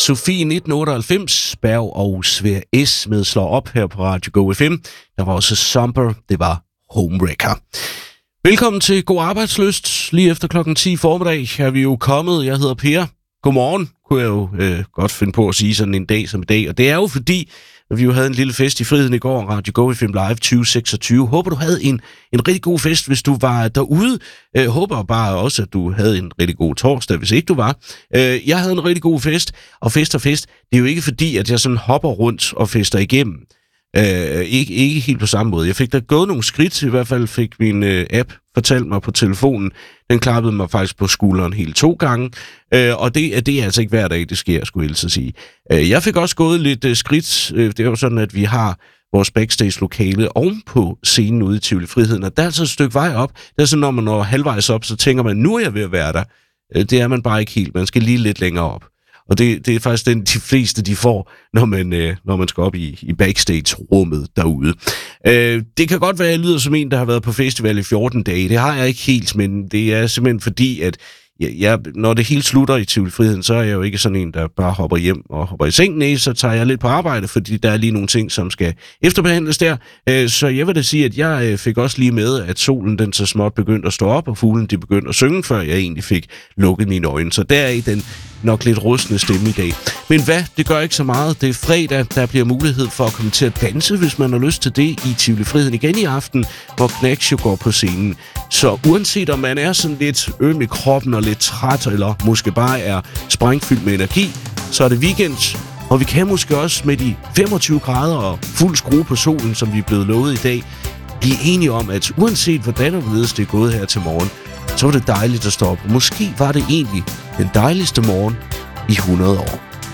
Sofie 1998, Berg og Svær S med Slår Op her på Radio Go FM. Der var også Somber, det var Homewrecker. Velkommen til God Arbejdslyst. Lige efter klokken 10 formiddag er vi jo kommet. Jeg hedder Per. Godmorgen, kunne jeg jo godt finde på at sige sådan en dag som i dag. Og det er jo fordi, at vi jo havde en lille fest i Friheden i går, Radio Go FM Live 2026. Håber, du havde en rigtig god fest, hvis du var derude. Håber bare også, at du havde en rigtig god torsdag, hvis ikke du var. Jeg havde en rigtig god fest, og fest. Det er jo ikke fordi, at jeg sådan hopper rundt og fester igennem. Ikke helt på samme måde. Jeg fik da gået nogle skridt, i hvert fald fik min app fortalt mig på telefonen. Den klappede mig faktisk på skulderen hele 2 gange. Og det er altså ikke hver dag, det sker, skulle jeg helst sige. Jeg fik også gået lidt skridt. Det er jo sådan, at vi har vores backstage-lokale oven på scenen ude i Tivoli Friheden. Og der er altså et stykke vej op. Det er sådan, når man når halvvejs op, så tænker man, nu er jeg ved at være der. Det er man bare ikke helt. Man skal lige lidt længere op. Og det er faktisk den, de fleste de får, når man skal op i backstage-rummet derude. Det kan godt være, at jeg lyder som en, der har været på festival i 14 dage. Det har jeg ikke helt, men det er simpelthen fordi, at når det hele slutter i Tivoli Friheden, så er jeg jo ikke sådan en, der bare hopper hjem og hopper i seng. Nej, så tager jeg lidt på arbejde, fordi der er lige nogle ting, som skal efterbehandles der. Så jeg vil da sige, at jeg fik også lige med, at solen den så småt begyndte at stå op, og fuglen de begyndte at synge, før jeg egentlig fik lukket mine øjne. Så der er i den nok lidt rustne stemme i dag. Men hvad? Det gør ikke så meget. Det er fredag, der bliver mulighed for at komme til at danse, hvis man har lyst til det, i Tivoli Friheden igen i aften, hvor Knacks jo går på scenen. Så uanset om man er sådan lidt øm i kroppen og lidt træt, eller måske bare er sprængfyldt med energi, så er det weekend. Og vi kan måske også med de 25 grader og fuld skrue på solen, som vi er blevet lovet i dag, blive enige om, at uanset hvordan og hvorledes det er gået her til morgen, så var det dejligt at stå op. Måske var det egentlig den dejligste morgen i 100 år.